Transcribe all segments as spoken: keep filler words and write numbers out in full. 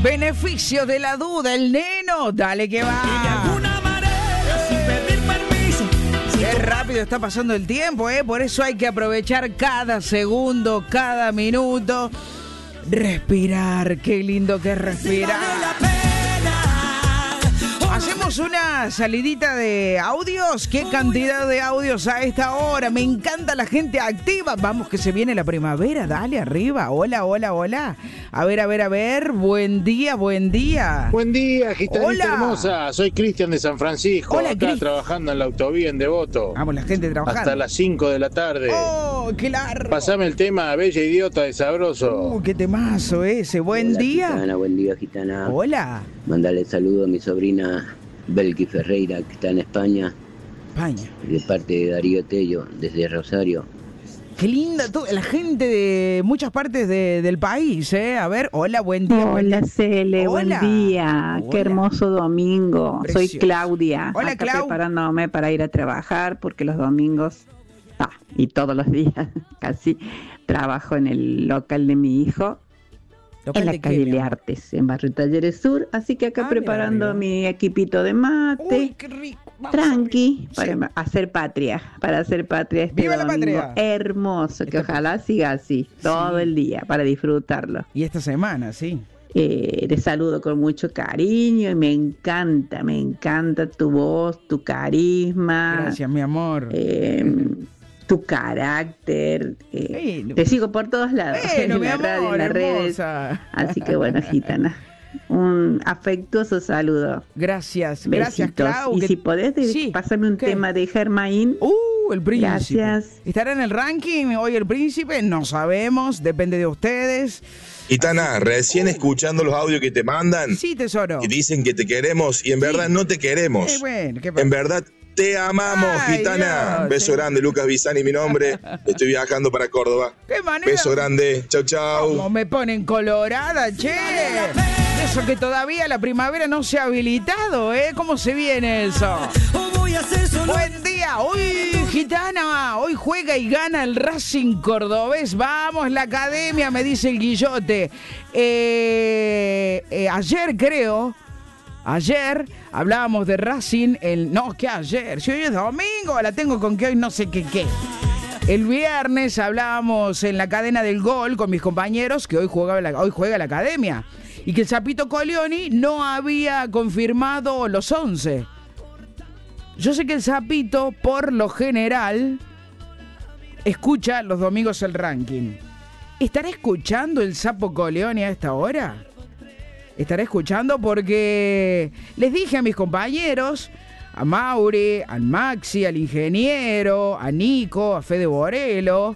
Beneficio de la duda, el neno, dale que va. Y de alguna manera, sin pedir permiso. Qué rápido está pasando el tiempo, ¿eh? Por eso hay que aprovechar cada segundo, cada minuto. Respirar, qué lindo que es respirar. Hacemos una salidita de audios. ¿Qué cantidad de audios a esta hora? Me encanta la gente activa. Vamos que se viene la primavera. Dale arriba. Hola, hola, hola. A ver, a ver, a ver. Buen día, buen día. Buen día, gitanita Hola. hermosa. Soy Cristian de San Francisco. Hola, acá Cris. trabajando en la autovía en Devoto. Vamos, la gente trabajando. Hasta las cinco de la tarde. ¡Oh, qué largo! Pasame el tema Bella Idiota de Sabroso. Uh, qué temazo ese. Buen Hola, día. Gitana, buen día, gitana. Hola. Mandale saludo a mi sobrina Belki Ferreira, que está en España, España. de parte de Darío Tello, desde Rosario. Qué linda toda la gente de muchas partes de- del país, ¿eh? A ver, hola, buen día. buen Hola día. Cele, Hola. buen día, Hola. qué hermoso domingo. Soy Precioso. Claudia, Hola, acá Clau. preparándome para ir a trabajar porque los domingos, ah, y todos los días casi, trabajo en el local de mi hijo, Local en la de qué, calle mi amor? Leartes, en Barrio Talleres Sur, así que acá Ah, mira, preparando arriba. mi equipito de mate. Uy, qué rico. Vamos Tranqui, a para ver. hacer patria, para hacer patria este ¡Viva la domingo patria! hermoso, que Este- ojalá siga así, todo Sí. el día, para disfrutarlo. Y esta semana, sí. Eh, te saludo con mucho cariño y me encanta, me encanta tu voz, tu carisma, Gracias, mi amor. eh, tu carácter. eh, Bueno. te sigo por todos lados, Bueno, en mi la amor, radio, en las redes. hermosa. Así que bueno, gitana, un afectuoso saludo. Gracias, gracias, Besitos. Clau. Y que- si podés, de- Sí, pásame un ¿qué? tema de Germain. Uh, el príncipe. Gracias. ¿Estará en el ranking hoy el príncipe? No sabemos, depende de ustedes. Gitana, recién escuchando los audios que te mandan Sí, tesoro. y dicen que te queremos y en Sí. verdad no te queremos. Eh, bueno, ¿qué pasa? En verdad te amamos, Ay, Gitana. Dios, Beso sí. grande, Lucas Bisani, mi nombre. Estoy viajando para Córdoba. ¿Qué manera? Beso grande. Chau, Como chau. me ponen colorada, che. Eso que todavía la primavera no se ha habilitado, ¿eh? ¿Cómo se viene eso? O voy a hacer solo. Buen día, hoy gitana, hoy juega y gana el Racing Cordobés. Vamos, la academia, me dice el Guillote. Eh, eh, ayer creo, ayer hablábamos de Racing, el, no, que ayer, si hoy es domingo, la tengo con que hoy no sé qué qué. El viernes hablábamos en la cadena del gol con mis compañeros que hoy juega la, hoy juega la academia y que el Zapito Colioni no había confirmado los once. Yo sé que el Zapito, por lo general, escucha los domingos el ranking. ¿Estará escuchando el Sapo Coleoni a esta hora? ¿Estará escuchando? Porque les dije a mis compañeros, a Mauri, al Maxi, al ingeniero, a Nico, a Fede Borelo,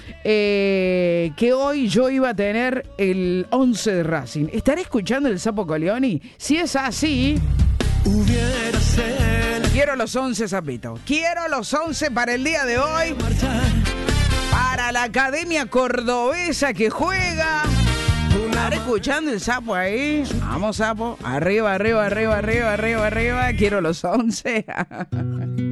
eh, que hoy yo iba a tener el once de Racing. ¿Estará escuchando el Sapo Coleoni? Si es así... Hubiera ser Quiero los once, Zapito. Quiero los once para el día de hoy. marchar. Para la Academia Cordobesa que juega. ¿Estará escuchando el Sapo ahí? Vamos, Sapo. Arriba, arriba, arriba, arriba, arriba, arriba. Quiero los once.